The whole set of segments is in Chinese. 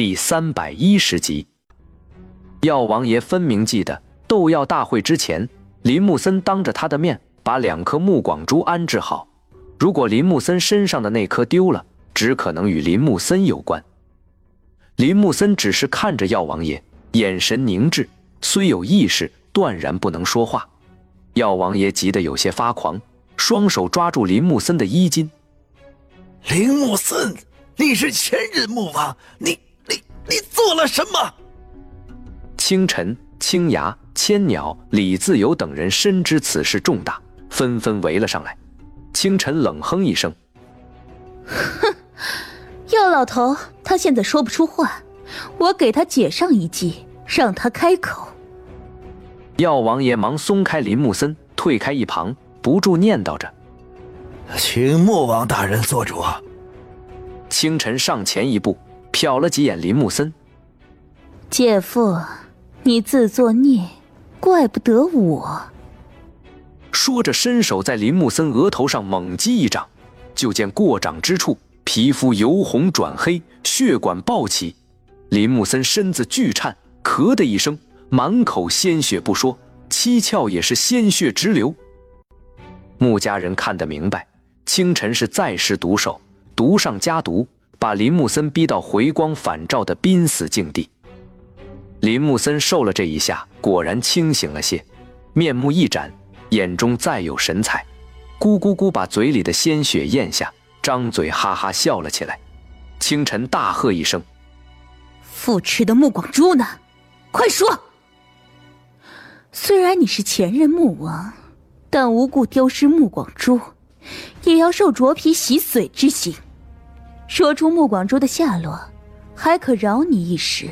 第310集。药王爷分明记得斗药大会之前，林木森当着他的面把2颗木广珠安置好，如果林木森身上的那颗丢了，只可能与林木森有关。林木森只是看着药王爷，眼神凝滞，虽有意识，断然不能说话。药王爷急得有些发狂，双手抓住林木森的衣襟。 林木森，你是前任木王，你做了什么？ 清晨、青崖、千鸟、李自由等人深知此事重大，纷纷围了上来。清晨冷哼一声： 哼，药老头他现在说不出话，我给他解上一计，让他开口。 药王爷忙松开林木森，退开一旁，不住念叨着： 请木王大人做主。 清晨上前一步，瞟了几眼林木森： 姐夫，你自作孽，怪不得我。 说着伸手在林木森额头上猛击一掌，就见过掌之处皮肤由红转黑，血管暴起，林木森身子剧颤，咳的一声，满口鲜血不说，七窍也是鲜血直流。穆家人看得明白，清晨是再施毒手，毒上加毒，把林木森逼到回光返照的濒死境地。林木森受了这一下，果然清醒了些，面目一展，眼中再有神采，咕咕咕把嘴里的鲜血咽下，张嘴哈哈笑了起来。清晨大喝一声： 父痴的木广珠呢？快说！虽然你是前任木王，但无故丢失木广珠，也要受啄皮洗髓之刑。说出木广珠的下落，还可饶你一时。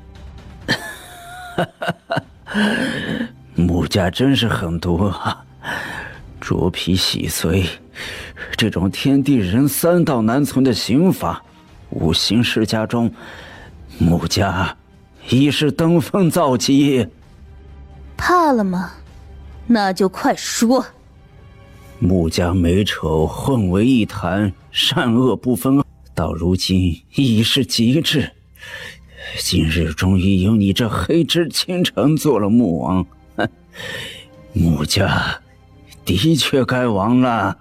穆家真是狠毒啊！啄皮洗髓，这种天地人3道难存的刑法，五行世家中，穆家已是登峰造极。 怕了吗？那就快说。 穆家美丑混为一谈，善恶不分，到如今已是极致。今日终于有你这黑之倾城做了穆王，穆家的确该亡了。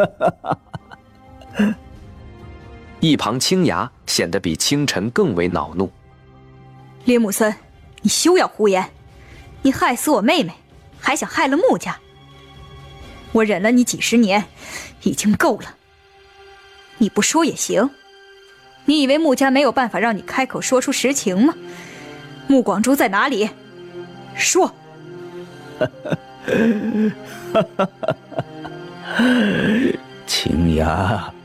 一旁青崖显得比清晨更为恼怒。 林木森，你休要胡言，你害死我妹妹，还想害了穆家。我忍了你几10年，已经够了。你不说也行。你以为穆家没有办法让你开口说出实情吗？穆广珠在哪里？说。 青崖